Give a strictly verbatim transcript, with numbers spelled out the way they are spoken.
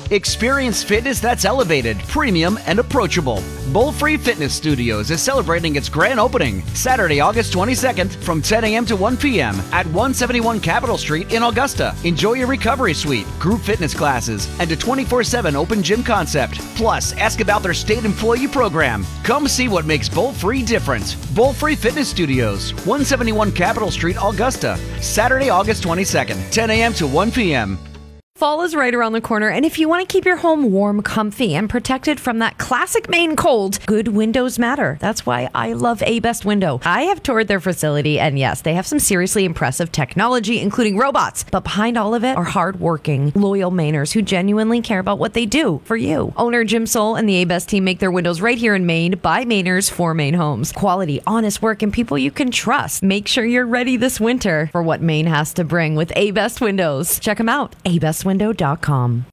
Experience fitness that's elevated, premium, and approachable. Bowl Free Fitness Studios is celebrating its grand opening Saturday, August twenty-second from ten a.m. to one p.m. at one seventy-one Capitol Street in Augusta. Enjoy your recovery suite, group fitness classes, and a twenty-four seven open gym concept. Plus, ask about their state employee program. Come see what makes Bowl Free different. Bowl Free Fitness Studios, one seventy-one Capitol Street, Augusta. Saturday, August twenty-second, ten a.m. to one p.m. Fall is right around the corner, and if you want to keep your home warm, comfy, and protected from that classic Maine cold, good windows matter. That's why I love A-Best Window. I have toured their facility, and yes, they have some seriously impressive technology, including robots. But behind all of it are hardworking, loyal Mainers who genuinely care about what they do for you. Owner Jim Soul and the A-Best team make their windows right here in Maine by Mainers for Maine homes. Quality, honest work, and people you can trust. Make sure you're ready this winter for what Maine has to bring with A-Best Windows. Check them out, a best window dot com.